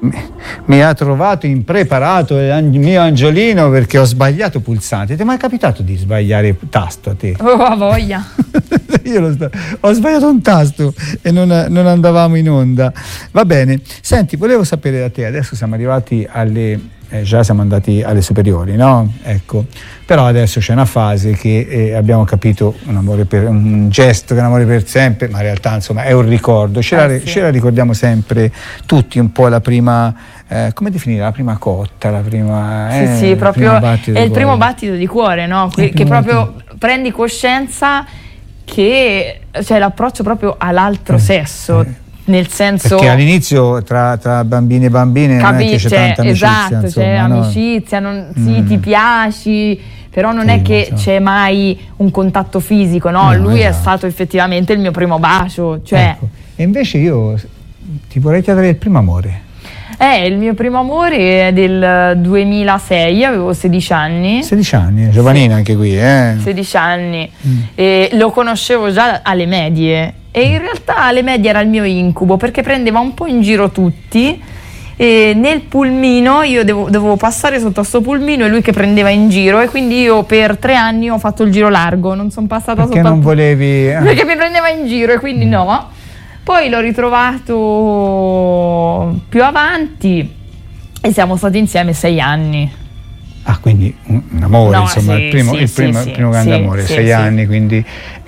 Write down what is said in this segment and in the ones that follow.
mi ha trovato impreparato il mio Angiolino perché ho sbagliato pulsante. Ti è mai capitato di sbagliare tasto a te? Oh, a voglia. Ho sbagliato un tasto e non andavamo in onda. Va bene, senti, volevo sapere da te, adesso siamo arrivati già siamo andati alle superiori, no? Ecco, però adesso c'è una fase che abbiamo capito un gesto che è un amore per sempre, ma in realtà insomma è un ricordo, ce la ricordiamo sempre tutti un po' la prima, come definire, la prima cotta, la prima sì, proprio è il primo battito di cuore, no? Che proprio prendi coscienza che c'è l'approccio proprio all'altro sesso. Nel senso, perché all'inizio tra bambini e bambine non è che c'è tanta amicizia, esatto, insomma, c'è amicizia, sì, ti piaci, però non è che c'è mai un contatto fisico, no? Lui è stato effettivamente il mio primo bacio, cioè. Ecco. E invece io ti vorrei chiedere il primo amore. Il mio primo amore è del 2006, avevo 16 anni. 16 anni, giovanina anche qui, 16 anni, e lo conoscevo già alle medie. E in realtà alle medie era il mio incubo, perché prendeva un po' in giro tutti, e nel pulmino io dovevo passare sotto a sto pulmino e lui che prendeva in giro, e quindi io per 3 anni ho fatto il giro largo, non sono passata perché sotto non volevi perché mi prendeva in giro, e quindi no. Poi l'ho ritrovato più avanti e siamo stati insieme 6 anni. Ah, quindi un amore, No, insomma, sì, il primo grande amore, 6 anni, quindi.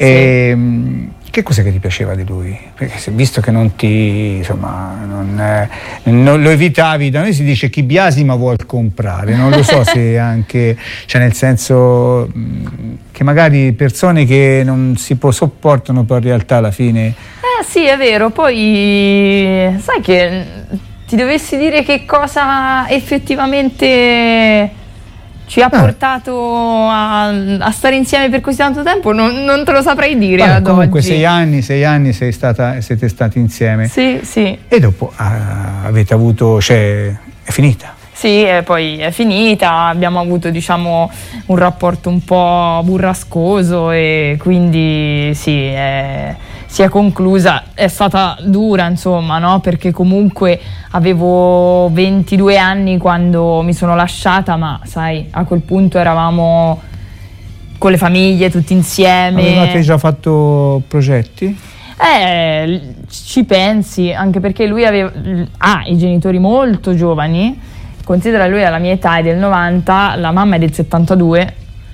Che cos'è che ti piaceva di lui? Perché visto che non ti, insomma, non lo evitavi, da noi si dice chi biasima vuol comprare, non lo so se anche, cioè nel senso che magari persone che non si sopportano poi in realtà alla fine. Sì, è vero, poi sai che ti dovessi dire che cosa effettivamente ci ha portato a stare insieme per così tanto tempo, non te lo saprei dire. Comunque oggi. 6 anni siete stati insieme. Sì. E dopo avete avuto, cioè, è finita. Sì, e poi è finita, abbiamo avuto, diciamo, un rapporto un po' burrascoso, e quindi sì, si è conclusa. È stata dura, insomma, no? Perché comunque avevo 22 anni quando mi sono lasciata, ma sai, a quel punto eravamo con le famiglie tutti insieme. Avevate già fatto progetti? Ci pensi, anche perché lui ha i genitori molto giovani. Considera, lui alla mia età è del 90, la mamma è del 72,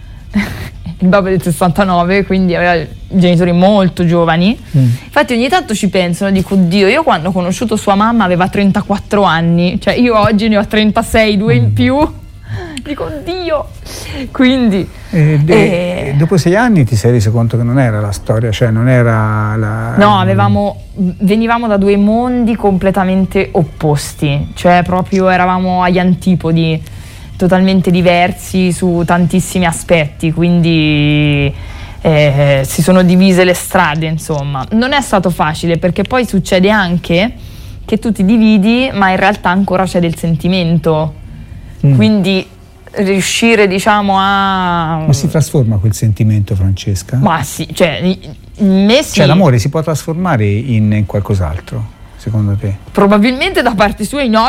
il babbo è del 69, quindi aveva i genitori molto giovani. Infatti ogni tanto ci pensano, dico, oddio, io quando ho conosciuto sua mamma aveva 34 anni, cioè io oggi ne ho 36, 2 in più, dico, oddio. Quindi dopo 6 anni ti sei reso conto che non era la storia, cioè non era la. No, venivamo da 2 mondi completamente opposti, cioè proprio eravamo agli antipodi, totalmente diversi su tantissimi aspetti, quindi si sono divise le strade, insomma. Non è stato facile, perché poi succede anche che tu ti dividi, ma in realtà ancora c'è del sentimento, quindi riuscire, diciamo, a. Ma si trasforma quel sentimento, Francesca? Ma sì, cioè me sì. Cioè l'amore si può trasformare in qualcos'altro, secondo te? Probabilmente da parte sua in